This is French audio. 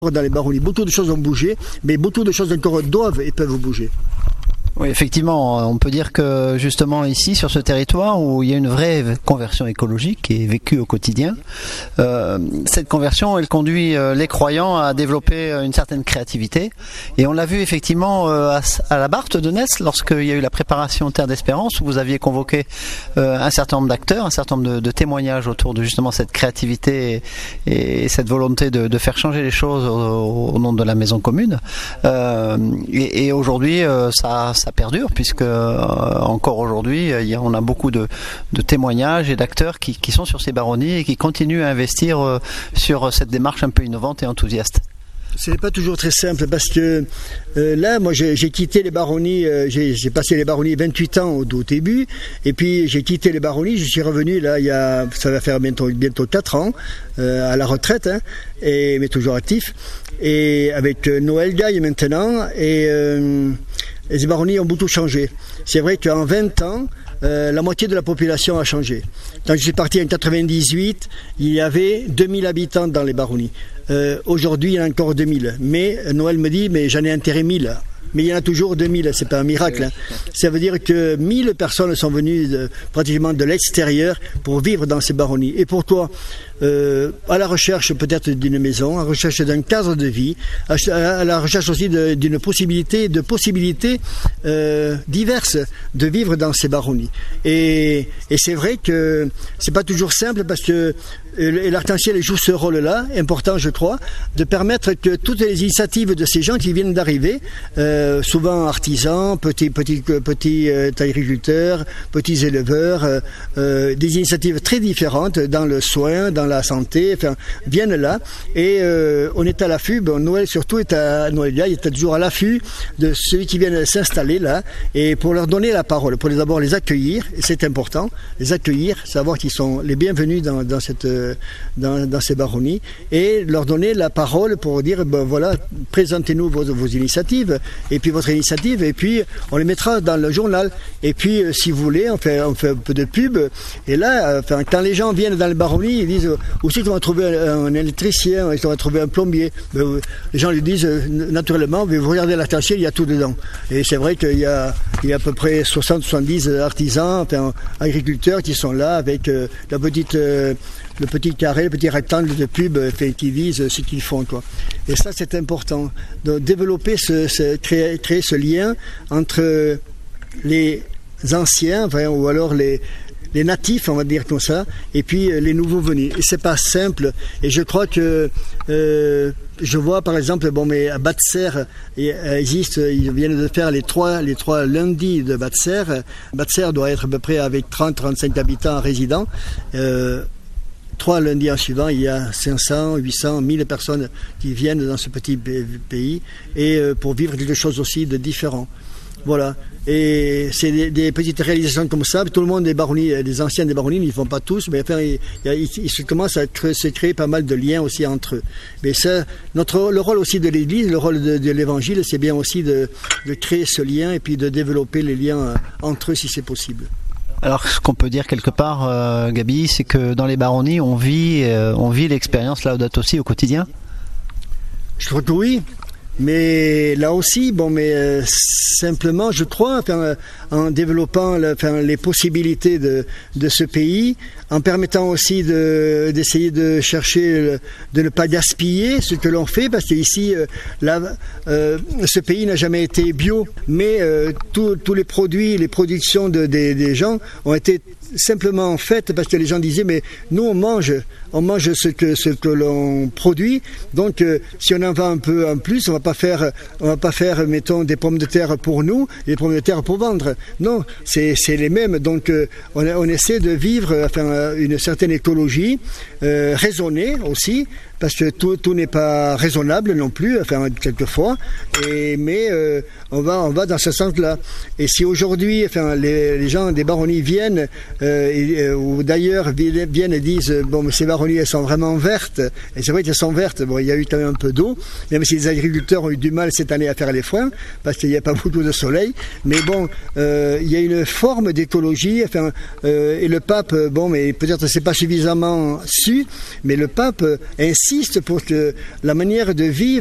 dans les baronnies. Beaucoup de choses ont bougé, mais beaucoup de choses encore doivent et peuvent bouger. Oui, effectivement, on peut dire que justement ici, sur ce territoire où il y a une vraie conversion écologique qui est vécue au quotidien, cette conversion, elle conduit les croyants à développer une certaine créativité. Et on l'a vu effectivement à la Barthe de Nesle, lorsqu'il y a eu la préparation Terre d'Espérance, où vous aviez convoqué un certain nombre d'acteurs, un certain nombre de témoignages autour de justement cette créativité et cette volonté de faire changer les choses au nom de la maison commune. Et aujourd'hui, ça perdure, puisque encore aujourd'hui on a beaucoup de témoignages et d'acteurs qui sont sur ces baronnies et qui continuent à investir sur cette démarche un peu innovante et enthousiaste. Ce n'est pas toujours très simple parce que là, moi j'ai quitté les baronnies, j'ai passé les baronnies 28 ans au début, et puis j'ai quitté les baronnies, je suis revenu là, ça va faire bientôt 4 ans, à la retraite, mais toujours actif, et avec Noël Gaille maintenant, et les baronnies ont beaucoup changé. C'est vrai qu'en 20 ans, la moitié de la population a changé. Quand je suis parti en 98, il y avait 2000 habitants dans les baronnies. Aujourd'hui, il y en a encore 2000. Mais Noël me dit, mais j'en ai enterré 1000. Mais il y en a toujours 2000, c'est pas un miracle. Ça veut dire que 1000 personnes sont venues pratiquement de l'extérieur pour vivre dans ces baronnies. Et pourquoi ? À la recherche peut-être d'une maison, à la recherche d'un cadre de vie, à la recherche aussi d'une possibilité diverses de vivre dans ces baronnies. Et c'est vrai que c'est pas toujours simple parce que l'Arc-en-Ciel joue ce rôle-là, important je crois, de permettre que toutes les initiatives de ces gens qui viennent d'arriver, souvent artisans, petits agriculteurs, petits éleveurs, des initiatives très différentes dans le soin, dans la santé, viennent là et on est à l'affût. Noël surtout Noël est toujours à l'affût de ceux qui viennent s'installer là et pour leur donner la parole, pour d'abord les accueillir, et c'est important, les accueillir, savoir qu'ils sont les bienvenus dans ces baronnies et leur donner la parole pour dire voilà, présentez-nous vos initiatives et puis votre initiative et puis on les mettra dans le journal et puis si vous voulez on fait un peu de pub et là quand les gens viennent dans les baronnies ils disent où c'est qu'on va trouver un électricien, on va trouver un plombier, les gens lui disent naturellement vous regardez l'Arc-en-Ciel, il y a tout dedans et c'est vrai qu'il y a à peu près 60-70 artisans, agriculteurs qui sont là avec le petit carré, le petit rectangle de pub qui vise ce qu'ils font, quoi. Et ça, c'est important, de développer, créer ce lien entre les anciens, ou alors les natifs, on va dire comme ça, et puis les nouveaux venus. Et c'est pas simple. Et je crois que je vois par exemple, mais à Batte-Serre, ils viennent de faire les trois lundis de Batte-Serre. Batte-Serre doit être à peu près avec 30-35 habitants résidents. 3 lundis en suivant, il y a 500, 800, 1000 personnes qui viennent dans ce petit pays et pour vivre quelque chose aussi de différent. Voilà. Et c'est des petites réalisations comme ça. Tout le monde des baronnies, des anciens des baronnies, ils ne font pas tous, mais il commence à se créer pas mal de liens aussi entre eux. Mais ça, le rôle aussi de l'Église, le rôle de l'Évangile, c'est bien aussi de créer ce lien et puis de développer les liens entre eux si c'est possible. Alors, ce qu'on peut dire quelque part, Gabi, c'est que dans les baronnies, on vit l'expérience Laudato Si au quotidien. Je crois que oui. Mais là aussi, simplement, je crois, en développant les possibilités de ce pays, en permettant aussi d'essayer de chercher, de ne pas gaspiller ce que l'on fait, parce qu'ici, ce pays n'a jamais été bio, mais tous les produits, les productions des gens ont été simplement faites parce que les gens disaient mais nous on mange ce que l'on produit, donc si on en vend un peu en plus, on va pas faire mettons des pommes de terre pour nous et des pommes de terre pour vendre. Non, c'est les mêmes, donc on essaie de vivre une certaine écologie raisonnée aussi, parce que tout n'est pas raisonnable non plus, quelquefois, mais on va dans ce sens-là. Et si aujourd'hui, les gens des baronnies viennent, ou d'ailleurs viennent et disent, ces baronnies, elles sont vraiment vertes, et c'est vrai qu'elles sont vertes, il y a eu quand même un peu d'eau, même si les agriculteurs ont eu du mal cette année à faire les foins, parce qu'il n'y a pas beaucoup de soleil, mais il y a une forme d'écologie, et le pape, mais peut-être c'est pas suffisamment su, mais le pape incite insiste pour que la manière de vivre